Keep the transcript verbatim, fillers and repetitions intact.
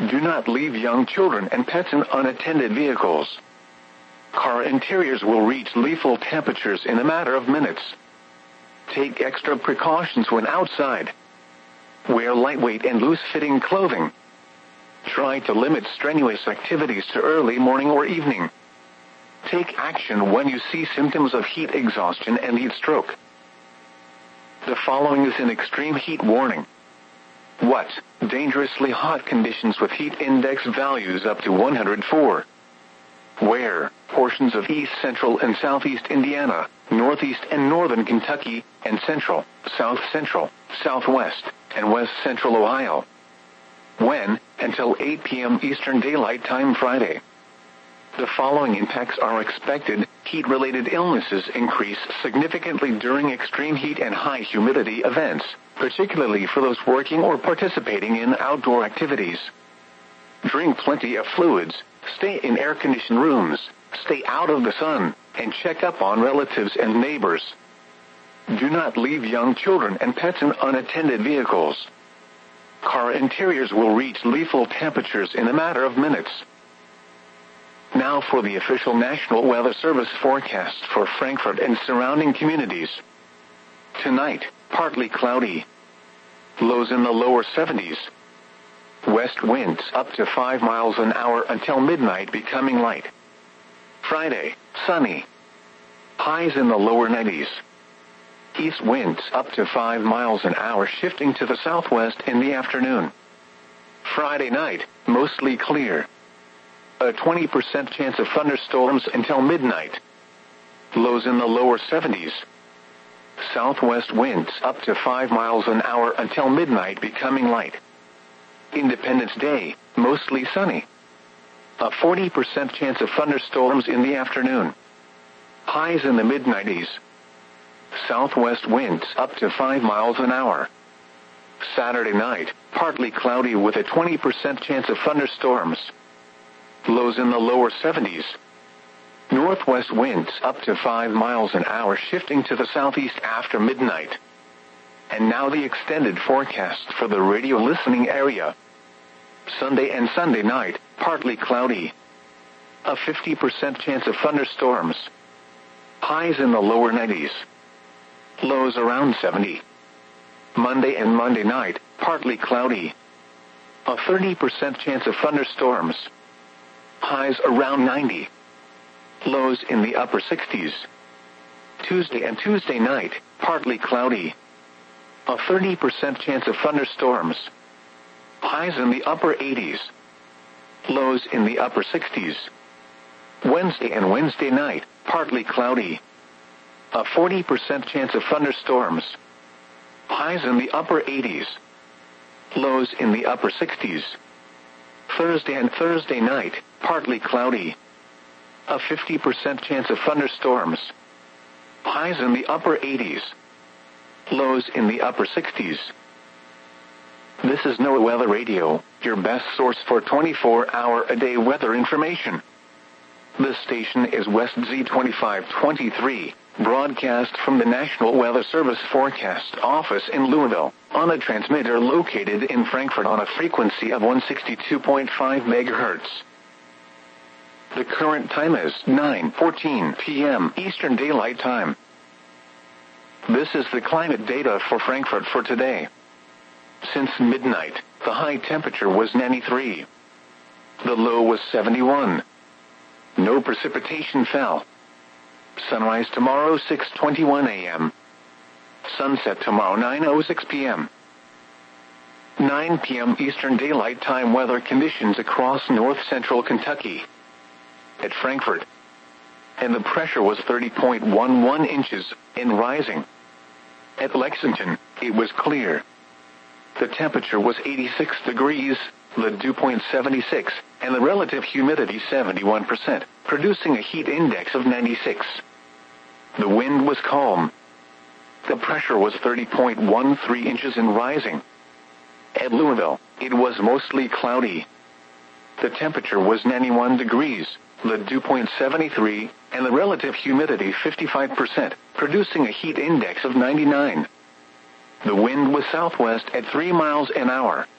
Do not leave young children and pets in unattended vehicles. Car interiors will reach lethal temperatures in a matter of minutes. Take extra precautions when outside. Wear lightweight and loose-fitting clothing. Try to limit strenuous activities to early morning or evening. Take action when you see symptoms of heat exhaustion and heat stroke. The following is an extreme heat warning. What? Dangerously hot conditions with heat index values up to one hundred four. Where? Portions of east central and southeast Indiana, northeast and northern Kentucky, and central, south central, southwest, and west central Ohio. When? Until eight p.m. Eastern Daylight Time Friday. The following impacts are expected. Heat-related illnesses increase significantly during extreme heat and high humidity events, particularly for those working or participating in outdoor activities. Drink plenty of fluids, stay in air-conditioned rooms, stay out of the sun, and check up on relatives and neighbors. Do not leave young children and pets in unattended vehicles. Car interiors will reach lethal temperatures in a matter of minutes. Now for the official National Weather Service forecast for Frankfort and surrounding communities. Tonight, partly cloudy. Lows in the lower seventies. West winds up to five miles an hour until midnight, becoming light. Friday, sunny. Highs in the lower nineties. East winds up to five miles an hour, shifting to the southwest in the afternoon. Friday night, mostly clear. A twenty percent chance of thunderstorms until midnight. Lows in the lower seventies. Southwest winds up to five miles an hour until midnight, becoming light. Independence Day, mostly sunny. A forty percent chance of thunderstorms in the afternoon. Highs in the mid nineties. Southwest winds up to five miles an hour. Saturday night, partly cloudy with a twenty percent chance of thunderstorms. Lows in the lower seventies. Northwest winds up to five miles an hour, shifting to the southeast after midnight. And now the extended forecast for the radio listening area. Sunday and Sunday night, partly cloudy. A fifty percent chance of thunderstorms. Highs in the lower nineties. Lows around seventy. Monday and Monday night, partly cloudy. A thirty percent chance of thunderstorms. Highs around ninety. Lows in the upper sixties. Tuesday and Tuesday night, partly cloudy. A thirty percent chance of thunderstorms. Highs in the upper eighties. Lows in the upper sixties. Wednesday and Wednesday night, partly cloudy. A forty percent chance of thunderstorms. Highs in the upper eighties. Lows in the upper sixties. Thursday and Thursday night, partly cloudy. A fifty percent chance of thunderstorms. Highs in the upper eighties. Lows in the upper sixties. This is NOAA Weather Radio, your best source for twenty-four hour a day weather information. This station is West Z twenty-five twenty-three, broadcast from the National Weather Service Forecast Office in Louisville, on a transmitter located in Frankfort on a frequency of one sixty-two point five megahertz. The current time is nine fourteen p.m. Eastern Daylight Time. This is the climate data for Frankfort for today. Since midnight, the high temperature was ninety-three. The low was seventy-one. No precipitation fell. Sunrise tomorrow six twenty-one a.m. Sunset tomorrow nine oh six p.m. nine p.m. Eastern Daylight Time weather conditions across north central Kentucky. At Frankfort. And the pressure was thirty point one one inches, and rising. At Lexington, it was clear. The temperature was eighty-six degrees, the dew point seventy-six, and the relative humidity seventy-one percent, producing a heat index of ninety-six. The wind was calm. The pressure was thirty point one three inches and rising. At Louisville, it was mostly cloudy. The temperature was ninety-one degrees, the dew point seventy-three, and the relative humidity fifty-five percent, producing a heat index of ninety-nine. The wind was southwest at three miles an hour.